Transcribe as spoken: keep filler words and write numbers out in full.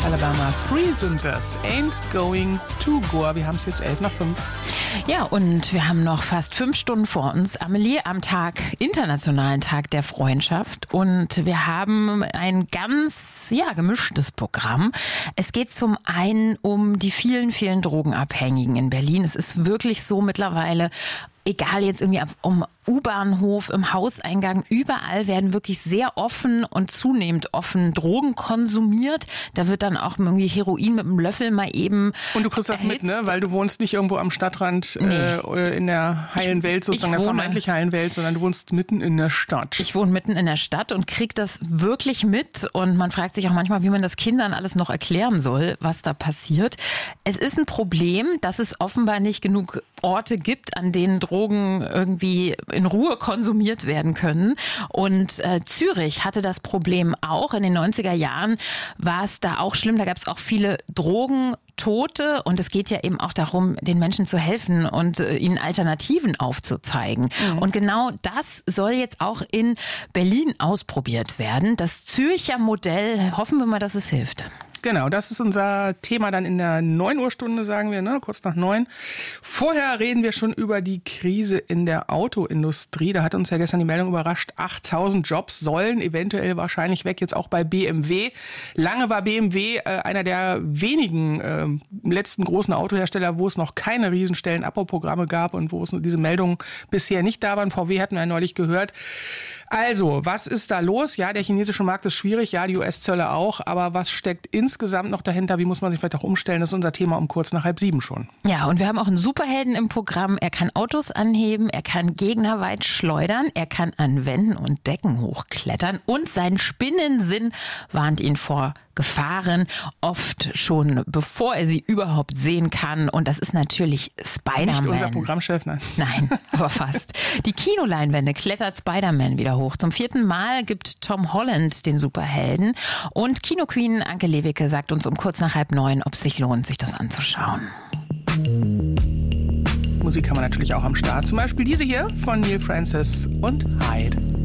Alabama. Three sind das. Ain't going to Goa. Wir haben es jetzt elf nach fünf. Ja, und wir haben noch fast fünf Stunden vor uns. Amelie, am Tag, internationalen Tag der Freundschaft. Und wir haben ein ganz, ja, gemischtes Programm. Es geht zum einen um die vielen, vielen Drogenabhängigen in Berlin. Es ist wirklich so mittlerweile, egal jetzt irgendwie um U-Bahnhof, im Hauseingang, überall werden wirklich sehr offen und zunehmend offen Drogen konsumiert. Da wird dann auch irgendwie Heroin mit einem Löffel mal eben Und du kriegst das erhitzt. mit, ne? Weil du wohnst nicht irgendwo am Stadtrand Nee. äh, in der heilen Ich- Welt, sozusagen ich der wohne- vermeintlich heilen Welt, sondern du wohnst mitten in der Stadt. Ich wohne mitten in der Stadt und kriege das wirklich mit. Und man fragt sich auch manchmal, wie man das Kindern alles noch erklären soll, was da passiert. Es ist ein Problem, dass es offenbar nicht genug Orte gibt, an denen Drogen irgendwie in Ruhe konsumiert werden können. Und äh, Zürich hatte das Problem auch. In den neunziger Jahren war es da auch schlimm. Da gab es auch viele Drogentote. Und es geht ja eben auch darum, den Menschen zu helfen und äh, ihnen Alternativen aufzuzeigen. Mhm. Und genau das soll jetzt auch in Berlin ausprobiert werden. Das Zürcher Modell, hoffen wir mal, dass es hilft. Genau, das ist unser Thema dann in der neun Uhr Stunde, sagen wir, ne? Kurz nach neun. Vorher reden wir schon über die Krise in der Autoindustrie. Da hat uns ja gestern die Meldung überrascht, achttausend Jobs sollen eventuell wahrscheinlich weg, jetzt auch bei B M W. Lange war B M W äh, einer der wenigen äh, letzten großen Autohersteller, wo es noch keine Riesenstellenabbauprogramme gab und wo es diese Meldungen bisher nicht da waren. V W hatten wir ja neulich gehört. Also, was ist da los? Ja, der chinesische Markt ist schwierig, ja, die U S-Zölle auch, aber was steckt insgesamt noch dahinter? Wie muss man sich vielleicht auch umstellen? Das ist unser Thema um kurz nach halb sieben schon. Ja, und wir haben auch einen Superhelden im Programm. Er kann Autos anheben, er kann Gegner weit schleudern, er kann an Wänden und Decken hochklettern und sein Spinnensinn warnt ihn vor Gefahren, oft schon bevor er sie überhaupt sehen kann. Und das ist natürlich Spider-Man. Nicht unser Programmchef, nein. Nein, aber fast. Die Kinoleinwände klettert Spider-Man wieder hoch. Zum vierten Mal gibt Tom Holland den Superhelden. Und Kinoqueen Anke Lewicke sagt uns um kurz nach halb neun, ob es sich lohnt, sich das anzuschauen. Musik haben wir natürlich auch am Start. Zum Beispiel diese hier von Neil Francis und Hyde.